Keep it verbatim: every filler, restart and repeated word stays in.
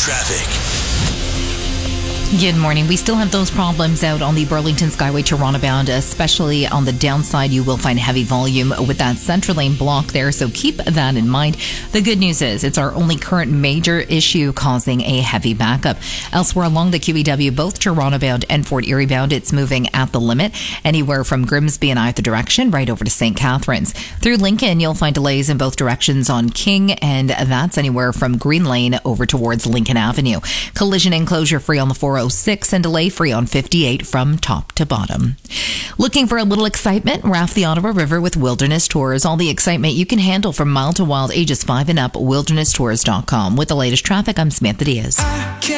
Traffic. Good morning. We still have those problems out on the Burlington Skyway Toronto bound, especially on the downside. You will find heavy volume with that central lane block there, so keep that in mind. The good news is it's our only current major issue causing a heavy backup. Elsewhere along the Q E W, both Toronto bound and Fort Erie bound, it's moving at the limit, anywhere from Grimsby in either direction right over to Saint Catharines. Through Lincoln, you'll find delays in both directions on King, and that's anywhere from Green Lane over towards Lincoln Avenue. Collision enclosure free on the four oh six and delay free on fifty-eight from top to bottom. Looking for a little excitement? Raft the Ottawa River with Wilderness Tours. All the excitement you can handle from mild to wild, ages five and up, wilderness tours dot com. With the latest traffic, I'm Samantha Diaz.